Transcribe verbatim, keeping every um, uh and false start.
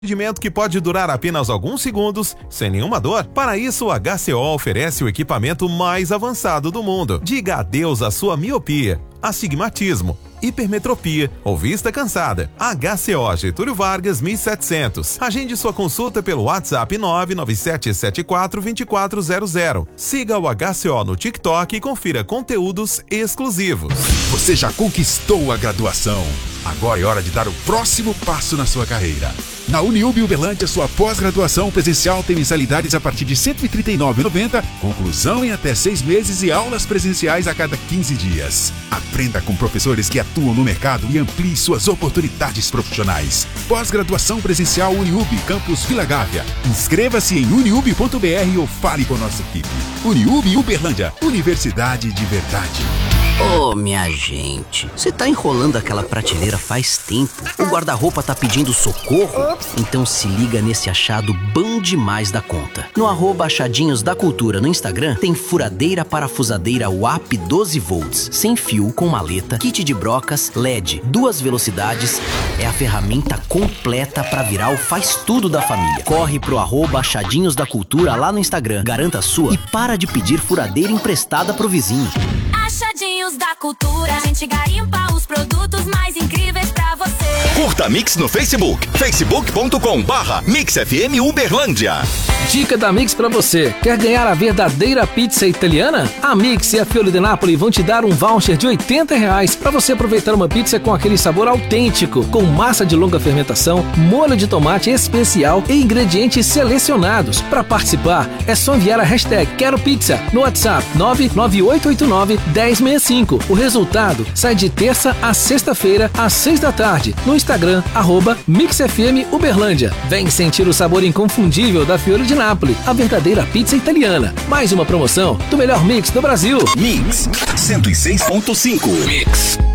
Atendimento que pode durar apenas alguns segundos, sem nenhuma dor. Para isso, o H C O oferece o equipamento mais avançado do mundo. Diga adeus à sua miopia, astigmatismo, hipermetropia ou vista cansada. H C O Getúlio Vargas mil e setecentos. Agende sua consulta pelo WhatsApp nove nove sete sete quatro dois quatro zero zero. Siga o H C O no TikTok e confira conteúdos exclusivos. Você já conquistou a graduação. Agora é hora de dar o próximo passo na sua carreira. Na Uniub Uberlândia, sua pós-graduação presencial tem mensalidades a partir de cento e trinta e nove reais e noventa centavos, conclusão em até seis meses e aulas presenciais a cada quinze dias. Aprenda com professores que atuam no mercado e amplie suas oportunidades profissionais. Pós-graduação presencial Uniub, Campus Vila Gávea. Inscreva-se em uniub ponto br ou fale com a nossa equipe. Uniub Uberlândia, Universidade de verdade. Ô, oh, minha gente, você tá enrolando aquela prateleira faz tempo. O guarda-roupa tá pedindo socorro? Então se liga nesse achado bom demais da conta. No arroba achadinhos da cultura no Instagram, tem furadeira parafusadeira W A P doze volts, sem fio, com maleta, kit de brocas, L E D, duas velocidades. É a ferramenta completa pra virar o faz-tudo da família. Corre pro arroba achadinhos da cultura lá no Instagram, garanta a sua e para de pedir furadeira emprestada pro vizinho. Achadinhos da cultura, a gente garimpa os produtos mais incríveis pra você. Curta a Mix no Facebook, facebook ponto com barra Mix F M Uberlândia. Dica da Mix pra você. Quer ganhar a verdadeira pizza italiana? A Mix e a Fiore de Napoli vão te dar um voucher de oitenta reais pra você aproveitar uma pizza com aquele sabor autêntico, com massa de longa fermentação, molho de tomate especial e ingredientes selecionados. Para participar, é só enviar a hashtag Quero Pizza no WhatsApp nove nove oito oito nove, um zero seis cinco. O resultado sai de terça a sexta-feira, às seis da tarde, no Instagram, arroba MixFM Uberlândia. Vem sentir o sabor inconfundível da Fiore de Napoli, a verdadeira pizza italiana. Mais uma promoção do melhor mix do Brasil. Mix cento e seis ponto cinco. Mix.